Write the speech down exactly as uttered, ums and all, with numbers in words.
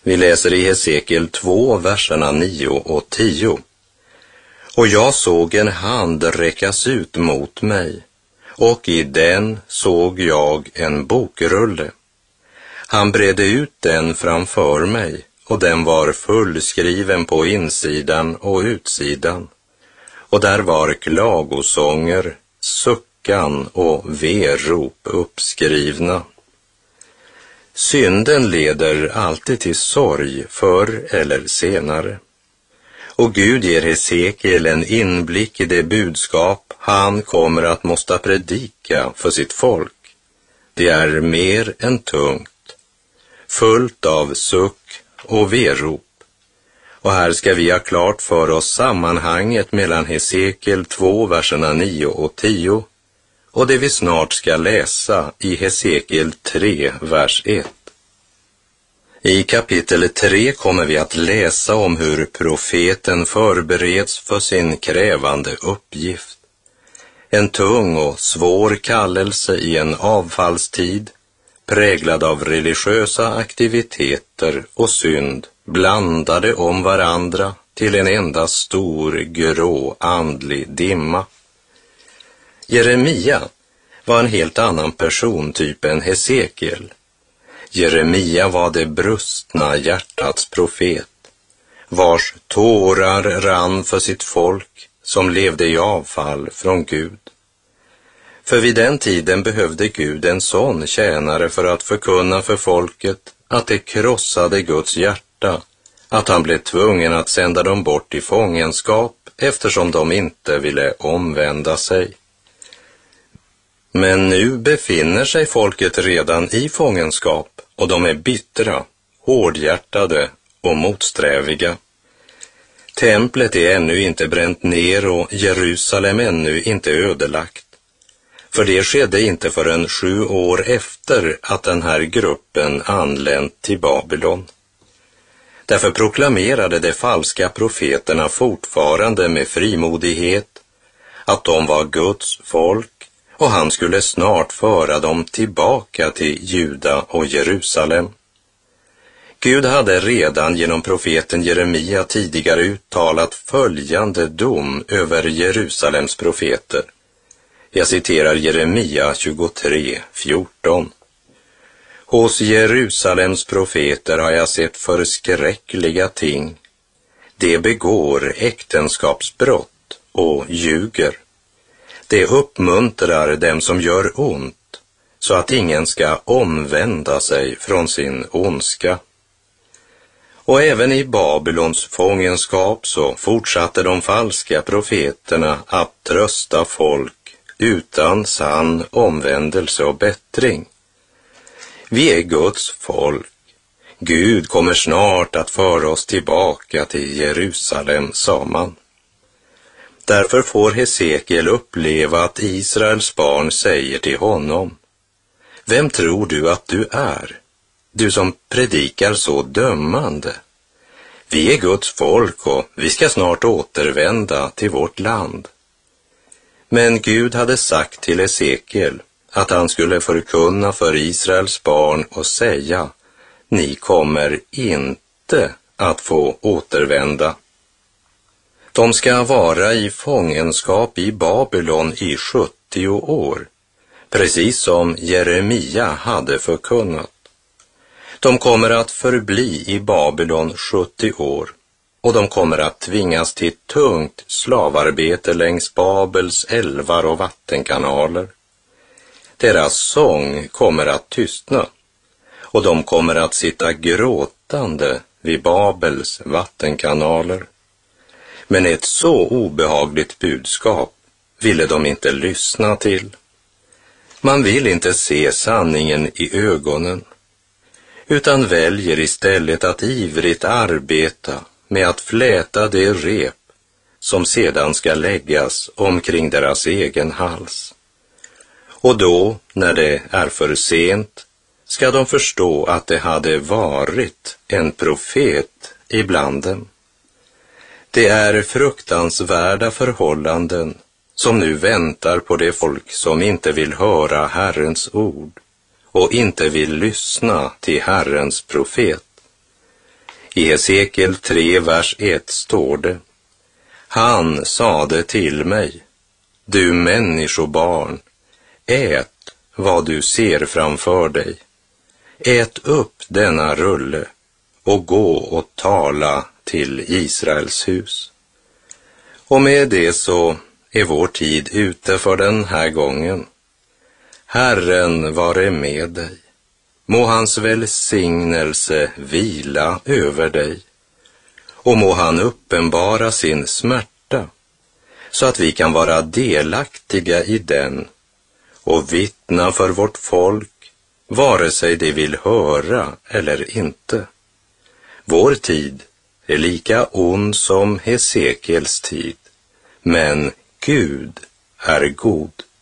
Vi läser i Hesekiel två, verserna nio och tio. Och jag såg en hand räckas ut mot mig, och i den såg jag en bokrulle. Han bredde ut den framför mig, och den var fullskriven på insidan och utsidan. Och där var klagosånger, suckan och verop uppskrivna. Synden leder alltid till sorg förr eller senare. Och Gud ger Hesekiel en inblick i det budskap han kommer att måste predika för sitt folk. Det är mer än tungt, fullt av suck och verop. Och här ska vi ha klart för oss sammanhanget mellan Hesekiel två, verserna nio och tio och det vi snart ska läsa i Hesekiel tre, vers ett. I kapitel tre kommer vi att läsa om hur profeten förbereds för sin krävande uppgift. En tung och svår kallelse i en avfallstid, präglad av religiösa aktiviteter och synd, blandade om varandra till en enda stor grå andlig dimma. Jeremia var en helt annan persontyp än Hesekiel. Jeremia var det brustna hjärtats profet, vars tårar rann för sitt folk som levde i avfall från Gud. För vid den tiden behövde Gud en sån tjänare för att förkunna för folket att det krossade Guds hjärta, att han blev tvungen att sända dem bort i fångenskap eftersom de inte ville omvända sig. Men nu befinner sig folket redan i fångenskap och de är bittra, hårdhjärtade och motsträviga. Templet är ännu inte bränt ner och Jerusalem ännu inte ödelagt. För det skedde inte förrän sju år efter att den här gruppen anlänt till Babylon. Därför proklamerade de falska profeterna fortfarande med frimodighet att de var Guds folk och han skulle snart föra dem tillbaka till Juda och Jerusalem. Gud hade redan genom profeten Jeremia tidigare uttalat följande dom över Jerusalems profeter. Jag citerar Jeremia tjugotre, fjorton. Hos Jerusalems profeter har jag sett förskräckliga ting. De begår äktenskapsbrott och ljuger. Det uppmuntrar dem som gör ont, så att ingen ska omvända sig från sin ondska. Och även i Babylons fångenskap så fortsatte de falska profeterna att trösta folk utan sann omvändelse och bättring. Vi är Guds folk. Gud kommer snart att föra oss tillbaka till Jerusalem, sa man. Därför får Hesekiel uppleva att Israels barn säger till honom: Vem tror du att du är, du som predikar så dömande? Vi är Guds folk och vi ska snart återvända till vårt land. Men Gud hade sagt till Hesekiel att han skulle förkunna för Israels barn och säga: Ni kommer inte att få återvända. De ska vara i fångenskap i Babylon i sjuttio år, precis som Jeremia hade förkunnat. De kommer att förbli i Babylon sjuttio år och de kommer att tvingas till tungt slavarbete längs Babels älvar och vattenkanaler. Deras sång kommer att tystna och de kommer att sitta gråtande vid Babels vattenkanaler. Men ett så obehagligt budskap ville de inte lyssna till. Man vill inte se sanningen i ögonen, utan väljer istället att ivrigt arbeta med att fläta det rep som sedan ska läggas omkring deras egen hals. Och då, när det är för sent, ska de förstå att det hade varit en profet ibland dem. Det är fruktansvärda förhållanden som nu väntar på det folk som inte vill höra Herrens ord och inte vill lyssna till Herrens profet. I Hesekiel tre, vers ett står det: Han sade till mig, du människobarn, ät vad du ser framför dig. Ät upp denna rulle och gå och tala till Israels hus. Och med det så är vår tid ute för den här gången. Herren vare med dig. Må hans välsignelse vila över dig. Och må han uppenbara sin smärta så att vi kan vara delaktiga i den och vittna för vårt folk, vare sig de vill höra eller inte. Vår tid är lika ond som Hesekiels tid, men Gud är god.